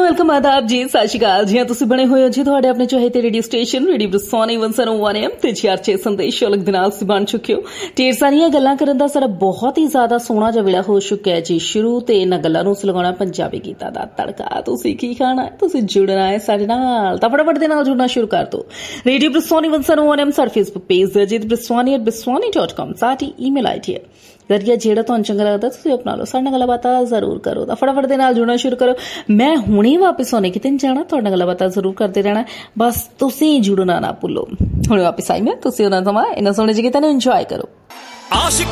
Welcome आदाब जी सत श्री अकाल जी। तुसीं बने हुए हो जी तुहाडे अपने चहेते रेडियो स्टेशन रेडियो ब्रसवानी 101 AM ते 4 संदेश अलग दे नाल बन चुके हो। ढेर सारियां गल्लां करन दा साडा बहुत ही ज्यादा सोहना जिहा वेला हो चुका है जी शुरू ते इन्हां गल्लां नूं लगाउणा पंजाबी गीतां दा तड़का। तुसीं की खाना है, तुसीं जुड़ना है साडे नाल तां फटाफट दे नाल जुड़ना शुरू कर दो। रेडियो ब्रसवानी 101 AM साडा फेसबुक पेज है जी, braswani@braswani.com साडी ईमेल आईडी है। जरिया जेड़ा तुहानूं चंगा लगदा तुसीं अपना लो, साडे नाल गल्लां जरूर करो। तां फटाफट दे नाल जुड़ना शुरू करो। मैं हुणे वापस आने किते नहीं जाना, तुहाडे नाल गल्लां जरूर करते रहना, बस तुसीं जुड़ना ना भुल्लो। हुणे वापस आई मैं, तुसीं उन्हां समां इन्हां सोहणे जे गीतां नूं इंजॉय करो।